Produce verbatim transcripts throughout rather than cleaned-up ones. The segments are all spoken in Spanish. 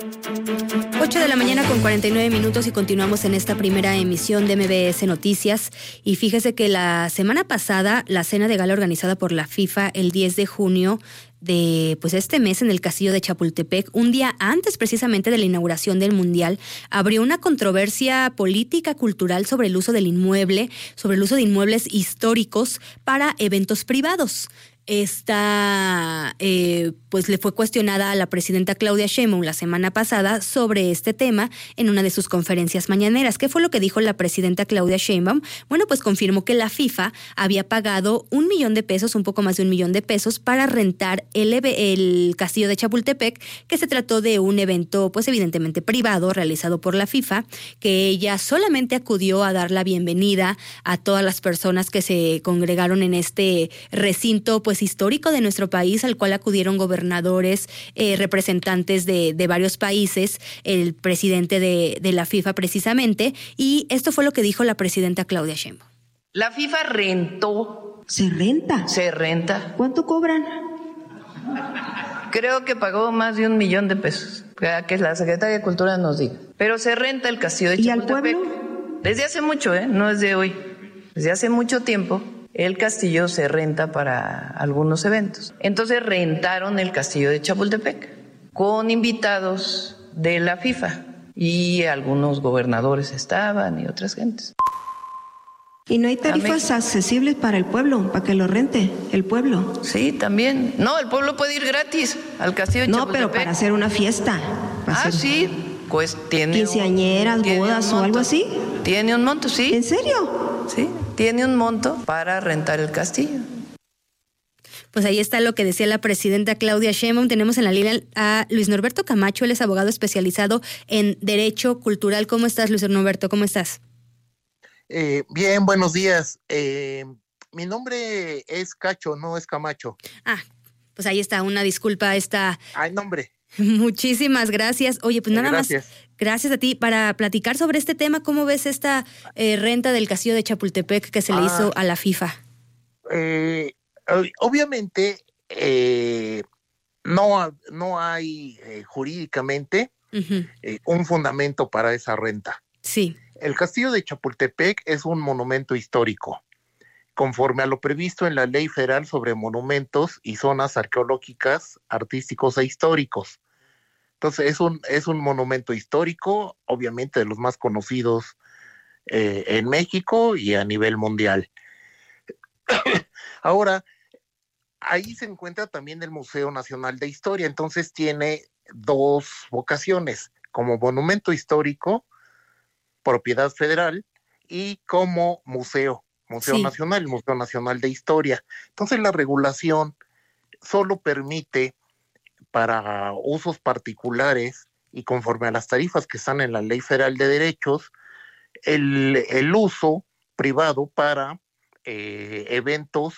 ocho de la mañana con cuarenta y nueve minutos y continuamos en esta primera emisión de M B S Noticias. Y fíjese que la semana pasada la cena de gala organizada por la FIFA el diez de junio de pues este mes en el Castillo de Chapultepec, un día antes precisamente de la inauguración del Mundial, abrió una controversia política cultural sobre el uso del inmueble, sobre el uso de inmuebles históricos para eventos privados. Esta, eh, pues le fue cuestionada a la presidenta Claudia Sheinbaum la semana pasada sobre este tema en una de sus conferencias mañaneras. ¿Qué fue lo que dijo la presidenta Claudia Sheinbaum? Bueno, pues confirmó que la FIFA había pagado un millón de pesos, un poco más de un millón de pesos, para rentar el, el Castillo de Chapultepec, que se trató de un evento, pues evidentemente privado, realizado por la FIFA, que ella solamente acudió a dar la bienvenida a todas las personas que se congregaron en este recinto, pues histórico de nuestro país, al cual acudieron gobernadores, eh, representantes de, de varios países, el presidente de, de la FIFA precisamente, y esto fue lo que dijo la presidenta Claudia Sheinbaum. La FIFA rentó. ¿Se renta? Se renta. ¿Cuánto cobran? Creo que pagó más de un millón de pesos, que la Secretaría de Cultura nos diga. Pero se renta el Castillo de Chapultepec. ¿Y al pueblo? Desde hace mucho, ¿eh? No es de hoy. Desde hace mucho tiempo. El castillo se renta para algunos eventos. Entonces rentaron el Castillo de Chapultepec con invitados de la FIFA y algunos gobernadores estaban y otras gentes. ¿Y no hay tarifas accesibles para el pueblo, para que lo rente el pueblo? Sí, también. No, el pueblo puede ir gratis al Castillo de no, Chapultepec. No, pero para hacer una fiesta. Ah, hacer... sí. Pues tiene quinceañeras, un, bodas o algo así. Tiene un monto, sí. ¿En serio? Sí, tiene un monto para rentar el castillo. Pues ahí está lo que decía la presidenta Claudia Sheinbaum. Tenemos en la línea a Luis Norberto Camacho, él es abogado especializado en Derecho Cultural. ¿Cómo estás, Luis Norberto? ¿Cómo estás? Eh, bien, buenos días. Eh, mi nombre es Cacho, no es Camacho. Ah, pues ahí está, una disculpa. Esta... Ay, nombre. Muchísimas gracias. Oye, pues nada gracias. más, gracias a ti para platicar sobre este tema. ¿Cómo ves esta eh, renta del Castillo de Chapultepec que se le ah, hizo a la FIFA? Eh, obviamente, eh, no, no hay eh, jurídicamente uh-huh. eh, un fundamento para esa renta. Sí. El Castillo de Chapultepec es un monumento histórico, conforme a lo previsto en la Ley Federal sobre Monumentos y Zonas Arqueológicas, Artísticos e Históricos. Entonces, es un, es un monumento histórico, obviamente de los más conocidos eh, en México y a nivel mundial. Ahora, ahí se encuentra también el Museo Nacional de Historia, entonces tiene dos vocaciones, como monumento histórico, propiedad federal, y como museo. Museo sí. Nacional, el Museo Nacional de Historia. Entonces la regulación solo permite para usos particulares y conforme a las tarifas que están en la Ley Federal de Derechos, el, el uso privado para eh, eventos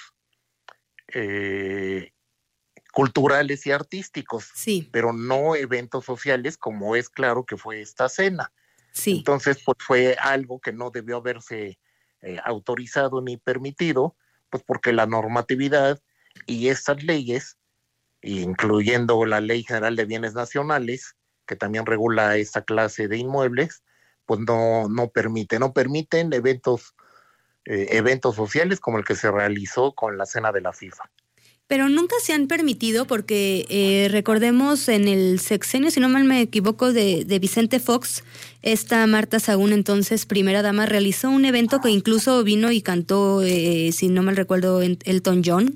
eh, culturales y artísticos, sí. pero no eventos sociales como es claro que fue esta cena. Sí. Entonces pues fue algo que no debió haberse Eh, autorizado ni permitido, pues porque la normatividad y estas leyes, incluyendo la Ley General de Bienes Nacionales, que también regula esta clase de inmuebles, pues no, no permite, no permiten eventos, eh, eventos sociales como el que se realizó con la cena de la FIFA. Pero nunca se han permitido porque eh, recordemos en el sexenio, si no mal me equivoco, de, de Vicente Fox, esta Marta Sagún, entonces primera dama, realizó un evento que incluso vino y cantó, eh, si no mal recuerdo, Elton John.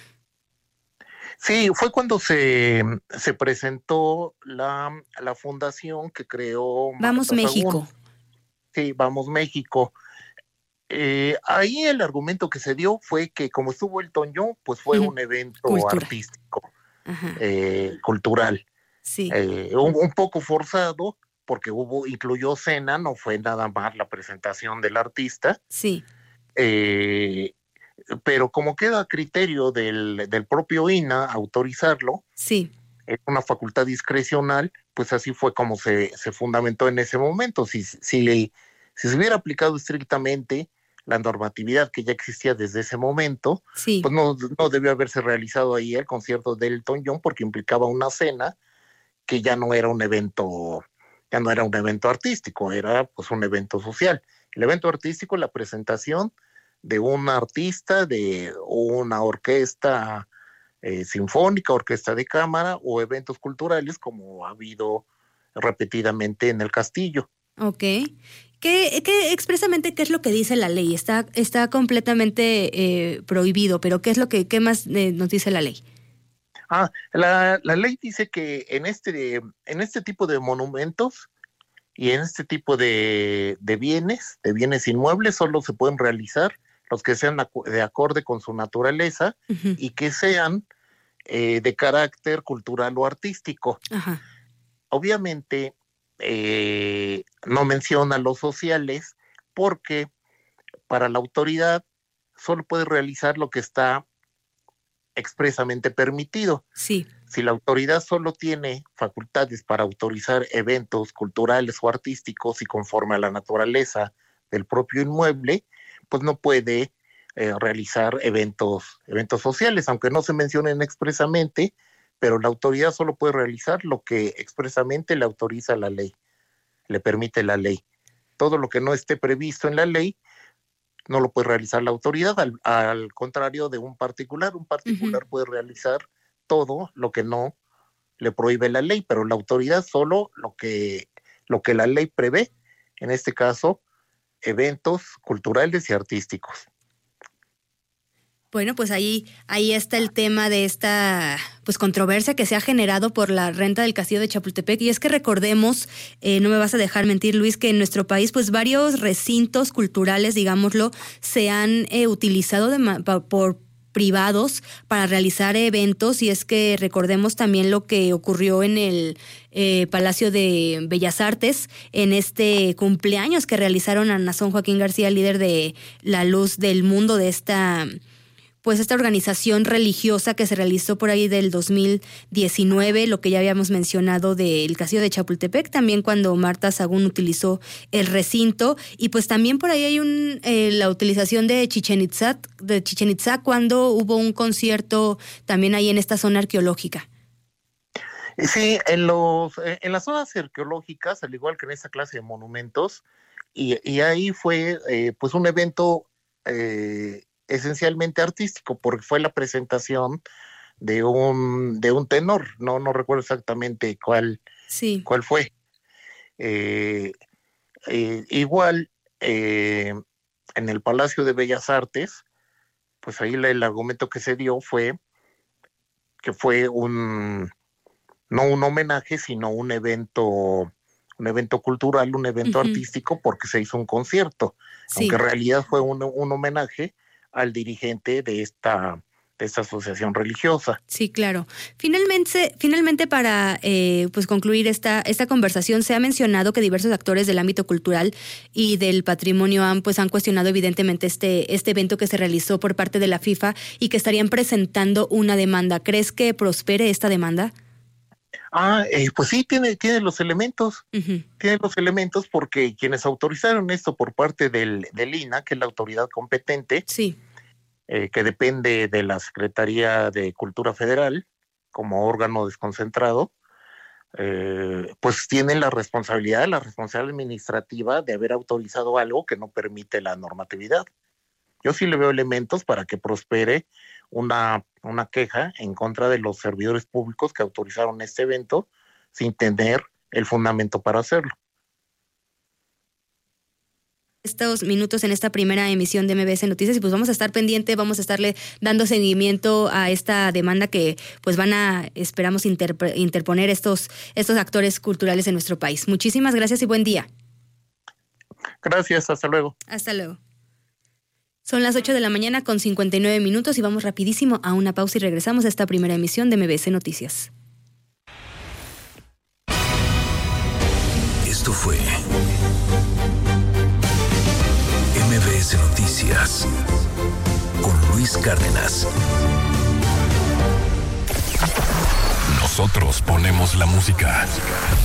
Sí, fue cuando se, se presentó la, la fundación que creó Marta Vamos Sagún. México. Sí, Vamos México. Eh, ahí el argumento que se dio fue que como estuvo Elton John, pues fue uh-huh. un evento Cultura. artístico, eh, cultural, sí. eh, un, un poco forzado porque hubo, incluyó cena, no fue nada más la presentación del artista, sí. eh, pero como queda a criterio del, del propio I N A autorizarlo, sí. es una facultad discrecional, pues así fue como se, se fundamentó en ese momento. Si, si, si se hubiera aplicado estrictamente la normatividad que ya existía desde ese momento, sí. pues no, no debió haberse realizado ahí el concierto de Elton John porque implicaba una cena que ya no era un evento, ya no era un evento artístico, era pues un evento social. El evento artístico, la presentación de un artista, de una orquesta eh, sinfónica, orquesta de cámara o eventos culturales como ha habido repetidamente en el castillo. Ok. ¿Qué, qué expresamente qué es lo que dice la ley? Está, está completamente eh, prohibido, pero ¿qué es lo que qué más eh, nos dice la ley? Ah, la, la ley dice que en este, en este tipo de monumentos y en este tipo de, de bienes, de bienes inmuebles, solo se pueden realizar los que sean de acorde con su naturaleza uh-huh. y que sean eh, de carácter cultural o artístico. Uh-huh. Obviamente eh, no menciona los sociales porque para la autoridad solo puede realizar lo que está expresamente permitido. Sí. Si la autoridad solo tiene facultades para autorizar eventos culturales o artísticos y conforme a la naturaleza del propio inmueble, pues no puede eh, realizar eventos, eventos sociales, aunque no se mencionen expresamente, pero la autoridad solo puede realizar lo que expresamente le autoriza la ley, le permite la ley. Todo lo que no esté previsto en la ley no lo puede realizar la autoridad, al, al contrario de un particular. Un particular uh-huh. puede realizar todo lo que no le prohíbe la ley, pero la autoridad solo lo que, lo que la ley prevé, en este caso, eventos culturales y artísticos. Bueno, pues ahí, ahí está el tema de esta pues controversia que se ha generado por la renta del Castillo de Chapultepec. Y es que recordemos, eh, no me vas a dejar mentir, Luis, que en nuestro país pues varios recintos culturales, digámoslo, se han eh, utilizado de, por privados para realizar eventos, y es que recordemos también lo que ocurrió en el eh, Palacio de Bellas Artes en este cumpleaños que realizaron a Nazón Joaquín García, líder de La Luz del Mundo, de esta pues esta organización religiosa que se realizó por ahí del dos mil diecinueve, lo que ya habíamos mencionado del Castillo de Chapultepec, también cuando Marta Sagún utilizó el recinto, y pues también por ahí hay un eh, la utilización de Chichén Itzá, de Chichén Itzá cuando hubo un concierto también ahí en esta zona arqueológica. Sí, en los en las zonas arqueológicas, al igual que en esa clase de monumentos, y, y ahí fue eh, pues un evento eh, esencialmente artístico, porque fue la presentación de un de un tenor, no no recuerdo exactamente cuál, sí. cuál fue. Eh, eh, igual eh, en el Palacio de Bellas Artes, pues ahí el argumento que se dio fue que fue un no un homenaje, sino un evento un evento cultural, un evento uh-huh. artístico, porque se hizo un concierto, sí. aunque en realidad fue un, un homenaje al dirigente de esta, de esta asociación religiosa. Sí, claro. Finalmente, finalmente para eh, pues concluir esta, esta conversación, se ha mencionado que diversos actores del ámbito cultural y del patrimonio han, pues, han cuestionado evidentemente este, este evento que se realizó por parte de la FIFA y que estarían presentando una demanda. ¿Crees que prospere esta demanda? Ah, eh, pues sí, tiene, tiene los elementos, uh-huh. tiene los elementos porque quienes autorizaron esto por parte del, del I N A H, que es la autoridad competente, sí. eh, que depende de la Secretaría de Cultura Federal como órgano desconcentrado, eh, pues tienen la responsabilidad, la responsabilidad administrativa de haber autorizado algo que no permite la normatividad. Yo sí le veo elementos para que prospere una, una queja en contra de los servidores públicos que autorizaron este evento sin tener el fundamento para hacerlo. Estos minutos en esta primera emisión de M B S Noticias, y pues vamos a estar pendiente, vamos a estarle dando seguimiento a esta demanda que pues van a, esperamos, interp- interponer estos, estos actores culturales en nuestro país. Muchísimas gracias y buen día. Gracias, hasta luego. Hasta luego. Son las ocho de la mañana con cincuenta y nueve minutos y vamos rapidísimo a una pausa y regresamos a esta primera emisión de M B S Noticias. Esto fue M B S Noticias con Luis Cárdenas. Nosotros ponemos la música.